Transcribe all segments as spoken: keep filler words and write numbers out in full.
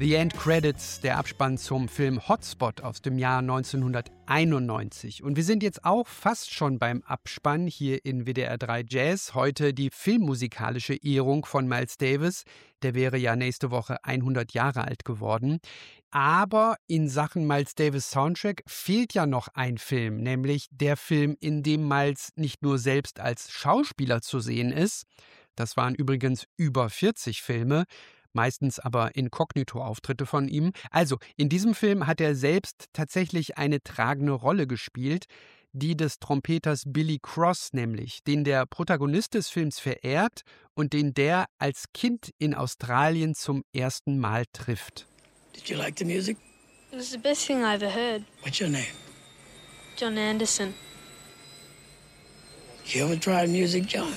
The End Credits, der Abspann zum Film Hotspot aus dem Jahr neunzehnhunderteinundneunzig. Und wir sind jetzt auch fast schon beim Abspann hier in W D R drei Jazz. Heute die filmmusikalische Ehrung von Miles Davis. Der wäre ja nächste Woche hundert Jahre alt geworden. Aber in Sachen Miles Davis Soundtrack fehlt ja noch ein Film, nämlich der Film, in dem Miles nicht nur selbst als Schauspieler zu sehen ist. Das waren übrigens über vierzig Filme. Meistens aber Inkognito-Auftritte von ihm. Also, in diesem Film hat er selbst tatsächlich eine tragende Rolle gespielt, die des Trompeters Billy Cross nämlich, den der Protagonist des Films verehrt und den der als Kind in Australien zum ersten Mal trifft. Did you like the music? It was the best thing I ever heard. What's your name? John Anderson. You ever tried music, John?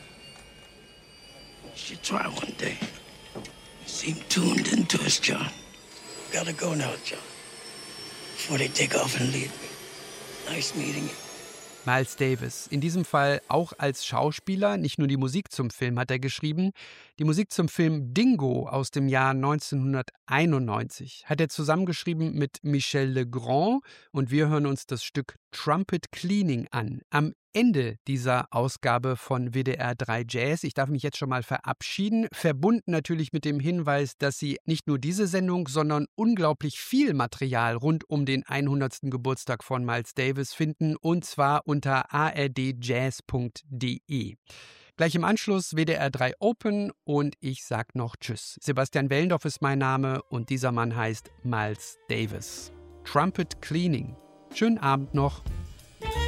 You should try one day. You seem tuned into us, John. Gotta go now, John. Before they take off and leave me. Nice meeting you. Miles Davis, in diesem Fall auch als Schauspieler, nicht nur die Musik zum Film hat er geschrieben. Die Musik zum Film Dingo aus dem Jahr neunzehnhunderteinundneunzig hat er zusammengeschrieben mit Michel Legrand und wir hören uns das Stück Trumpet Cleaning an. Am Ende dieser Ausgabe von W D R drei Jazz. Ich darf mich jetzt schon mal verabschieden, verbunden natürlich mit dem Hinweis, dass Sie nicht nur diese Sendung, sondern unglaublich viel Material rund um den hundertsten Geburtstag von Miles Davis finden, und zwar unter a r d jazz punkt d e. Gleich im Anschluss W D R drei Open und ich sag noch Tschüss. Sebastian Wellendorf ist mein Name und dieser Mann heißt Miles Davis. Trumpet Cleaning. Schönen Abend noch.